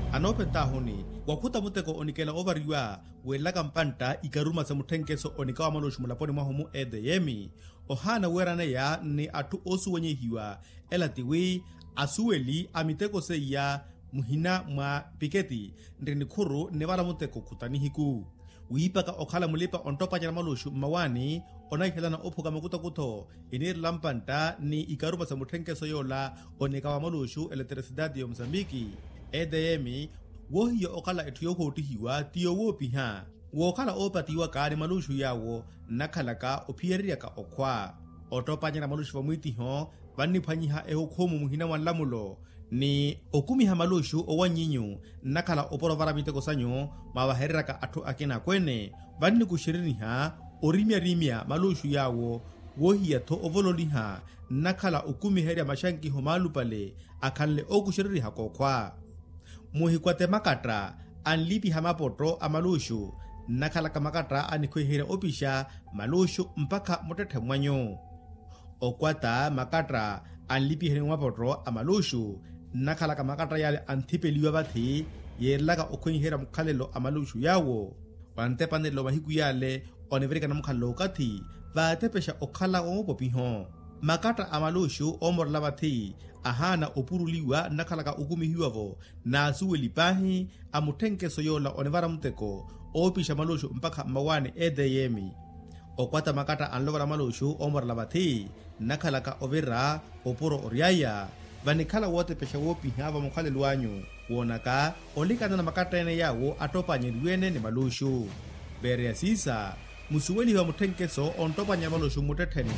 anopenta honi wakuta muteko onikela ovariwa wela kampanta ikaruma sa muthenkeso onikawa maloshu mulaponi mwahomu edeyemi ohana werane ya ni atu osu wenye hiwa elatiwi asuweli amiteko se ya muhina mwa piketi ndrini khuru nevala muteko kutanihiku wiipaka okhala mulipa ontopanyana maloshu mawani onaihelana ophuka makuta kutho iniri lampanta ni ikaruma sa muthenkeso yola onikawa maloshu eletricidade yo Mozambiki edeyemi wohiyo okhala ethu yokhootihiwa tiyo woopiha wookhala oopatiwa kaani maloshu yawo nakhalaka ophiyereriaka okhwa otopanyana maloshu vamwitiho vanniphwanyiha ehokhomu muhina mwa nlamulo ni okumiha maloshu owanyinyu nakhala oporovara miteko sanyo mavahereraka athu akena kwene vanni kuxiriniha orimya maloshu yawo wohiyatho ovololiha nakhala okumiherya maxankiho maalupale akhanle okuxiririha kokhwa muhikwate makatra anlipiha mapoto a maloshu nakhalaka makatra anikhweherya opisha maloshu mpaka mutethe mwanyo okwata makatra anlipihere mapoto a maloshu nakhalaka makatra yale anthipeliwa vathi yerelaka okhwenyihera mukhalelo a maloshu yawo wantepanelo mahiku yale oneverikana mukhalelo okathi vatepesha okhala omopopiho makatra a maloshu omorela vathi ahana opuruliwa nakhalaka okumihiwavo na asuweli pahi amuthenkeso yola onevara muteko opisha maloshu mpaka mawane edeyemi okwata makatra anlovara maloshu omorela vathi nakhalaka overa opuro oriaya vanikhala wootepesha woopiha vamukhalelo wanyu wonaka olikana na makatra ene yawo atopanyeriwene ni maloshu bere asisa musuweli wa muthenkeso ontopanya maloshu mutetheni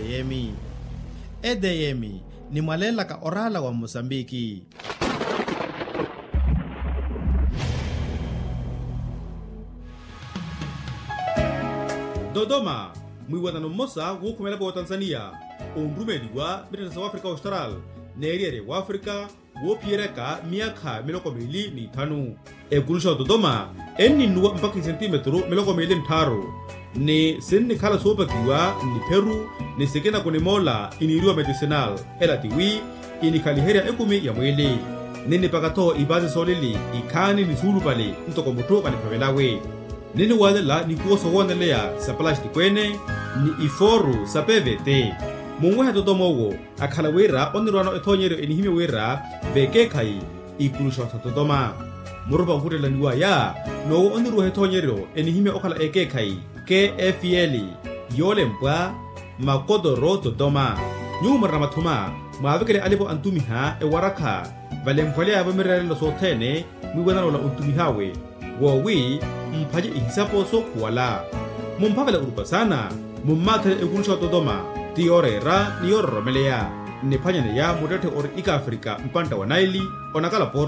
edeyemi ni mwalelaka orala wa Mozambiki. Dodoma mwiwatano mmosa wokhumelapo wa Tanzania onrumeliwa mitata wa Afrika Austral neeriere wa Afrika wophiyereka miyakha 25 ekulusha wa Dodoma enninuwa mpaka sentimetro 23 ni sinni khala soopakiwa ni Peru ni sekena kunemola iniriwa medicinal elatiwi inikhaliherya ekumi ya mwili nini pakatho ibazi solili ikhani ni sulupale ntokomutu kaniphavelawe nini walela ni kuoso woneleya sa plastic kwene ni iforu sa PVT mungweha Dodomowo akhala wera onirwano ethonyero enihime wera vekekhai ikulusha wa Dodoma murupa nkutelaniwa ya nowo onirwa ethonyero enihime okhala ekekhai KFL yolempwa makodoro Dodoma nyumara mathuma mwavekele alipo antumiha ewarakha valempwele avo mirerelo sothene mwiwananola untumihawe wowi mphaje ihisapo sokhuwala mumphavela urupa sana mummathele ekulusha wa Dodoma tiyorera niyororomeleya niphwanyane ya mutethe ori ika Afrika mpanta wa Naili onakala